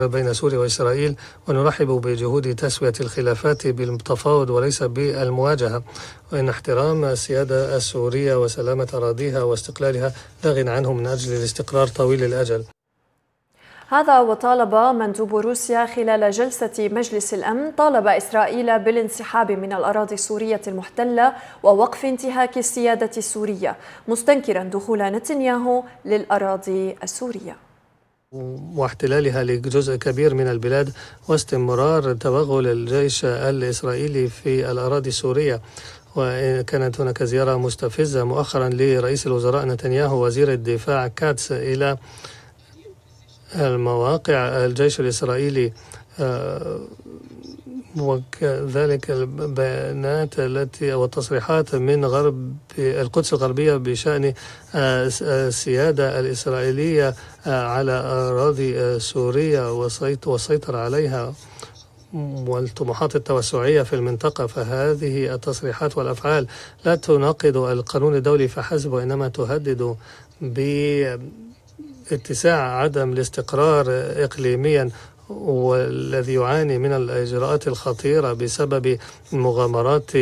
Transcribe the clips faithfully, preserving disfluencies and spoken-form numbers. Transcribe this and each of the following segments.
بين سوريا وإسرائيل، ونرحب بجهود تسوية الخلافات بالتفاوض وليس بالمواجهة، وإن احترام السيادة السورية وسلامة أراضيها واستقلالها لا غنى عنه من أجل الاستقرار طويل الأجل. هذا وطالب مندوب روسيا خلال جلسة مجلس الأمن طالب إسرائيل بالانسحاب من الأراضي السورية المحتلة ووقف انتهاك السيادة السورية، مستنكرا دخول نتنياهو للأراضي السورية واحتلالها لجزء كبير من البلاد واستمرار توغل الجيش الإسرائيلي في الأراضي السورية. وكانت هناك زيارة مستفزة مؤخرا لرئيس الوزراء نتنياهو وزير الدفاع كاتس إلى المواقع الجيش الإسرائيلي، وكذلك البيانات التي والتصريحات من غرب القدس الغربية بشأن السيادة الإسرائيلية على أراضي سوريا والسيطرة عليها والطموحات التوسعية في المنطقة. فهذه التصريحات والأفعال لا تناقض القانون الدولي فحسب، وإنما تهدد باتساع عدم الاستقرار إقليميا، والذي يعاني من الإجراءات الخطيرة بسبب المغامرات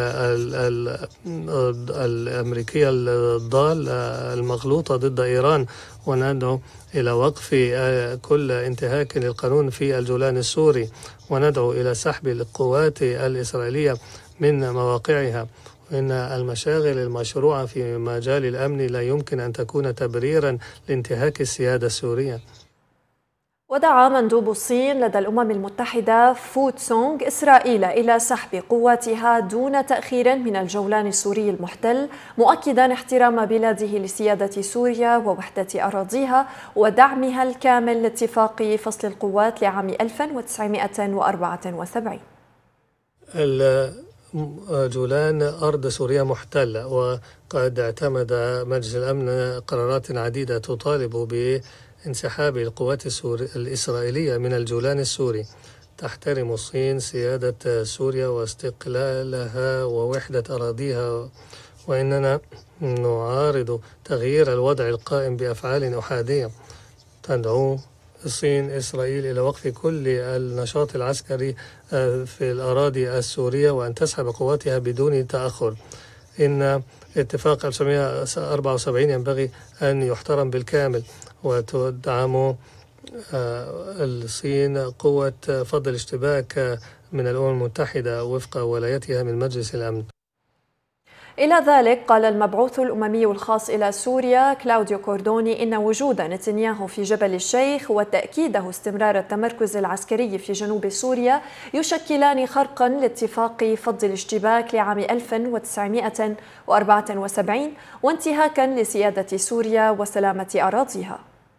الأمريكية الضالة المغلوطة ضد إيران. وندعو إلى وقف كل انتهاك للقانون في الجولان السوري، وندعو إلى سحب القوات الإسرائيلية من مواقعها. إن المشاغل المشروعة في مجال الأمن لا يمكن أن تكون تبريرا لانتهاك السيادة السورية. ودعا مندوب الصين لدى الأمم المتحدة فو تسونغ إسرائيل إلى سحب قواتها دون تأخير من الجولان السوري المحتل، مؤكدا احترام بلاده لسيادة سوريا ووحدة أراضيها ودعمها الكامل لاتفاق فصل القوات لعام ألف وتسعمائة وأربعة وسبعين. الجولان أرض سوريا محتلة، وقد اعتمد مجلس الأمن قرارات عديدة تطالب ب انسحاب القوات الإسرائيلية من الجولان السوري. تحترم الصين سيادة سوريا واستقلالها ووحدة أراضيها، وإننا نعارض تغيير الوضع القائم بأفعال أحادية. تدعو الصين إسرائيل إلى وقف كل النشاط العسكري في الأراضي السورية وأن تسحب قواتها بدون تأخر. إن اتفاق ألف وتسعمائة وأربعة وسبعين ينبغي أن يحترم بالكامل، وتدعم الصين قوة فض الاشتباك من الأمم المتحدة وفق ولايتها من مجلس الأمن. إلى ذلك قال المبعوث الأممي الخاص إلى سوريا كلاوديو كوردوني إن وجود نتنياهو في جبل الشيخ وتأكيده استمرار التمركز العسكري في جنوب سوريا يشكلان خرقا لاتفاق فض الاشتباك لعام ألف وتسعمائة وأربعة وسبعين وانتهاكا لسيادة سوريا وسلامة أراضيها.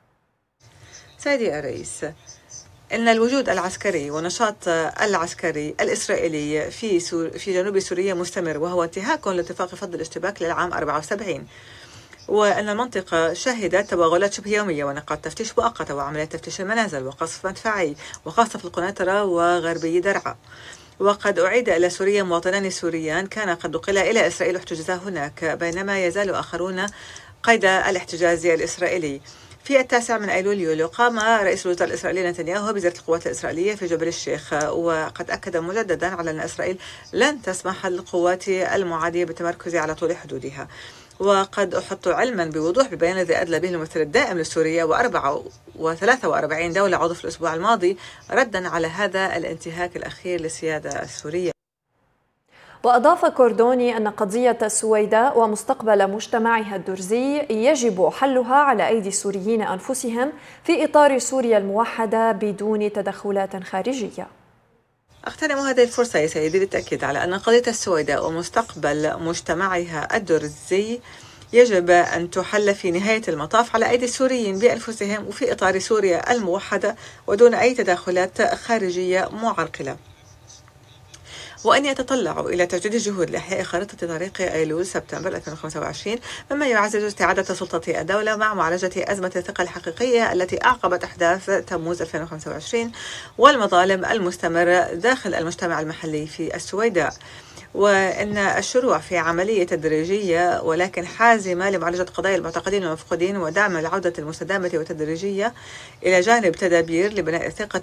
سيدي الرئيس، إن الوجود العسكري والنشاط العسكري الإسرائيلي في سور في جنوب سوريا مستمر، وهو انتهاك لاتفاق فض الاشتباك للعام أربعة وسبعين، وأن المنطقة شهدت توغلات شبه يومية ونقاط تفتيش مؤقتة وعمليات تفتيش المنازل وقصف مدفعي وخاصة في القنيطرة وغربي درعا. وقد أعيد إلى سوريا مواطنان سوريان كان قد نقل إلى إسرائيل واحتجزا هناك، بينما يزال آخرون قيد الاحتجاز الإسرائيلي. في التاسع من أيلول يوليو قام رئيس الوزراء الإسرائيلي نتنياهو بزيارة القوات الإسرائيلية في جبل الشيخ، وقد أكد مجددا على أن إسرائيل لن تسمح للقوات المعادية بالتمركز على طول حدودها. وقد أحط علما بوضوح ببيان الذي أدلى به الممثل الدائم لسوريا وأربعة وثلاثة وأربعين دولة عضو في الأسبوع الماضي ردا على هذا الانتهاك الأخير للسيادة السورية. وأضاف كوردوني أن قضية السويداء ومستقبل مجتمعها الدرزي يجب حلها على أيدي السوريين أنفسهم في إطار سوريا الموحدة بدون تدخلات خارجية. أغتنم هذه الفرصة يا سيدي للتأكيد على أن قضية السويداء ومستقبل مجتمعها الدرزي يجب أن تحل في نهاية المطاف على أيدي السوريين بأنفسهم وفي إطار سوريا الموحدة ودون أي تدخلات خارجية معرقلة، وأن يتطلعوا إلى تجديد الجهود لإحياء خارطة طريق أيلول سبتمبر ألفين وخمسة وعشرين، مما يعزز استعادة سلطة الدولة مع معالجة أزمة الثقة الحقيقية التي أعقبت أحداث تموز ألفين وخمسة وعشرين والمظالم المستمرة داخل المجتمع المحلي في السويداء. وأن الشروع في عملية تدريجية ولكن حازمة لمعالجة قضايا المعتقلين والمفقودين ودعم العودة المستدامة والتدريجية إلى جانب تدابير لبناء الثقة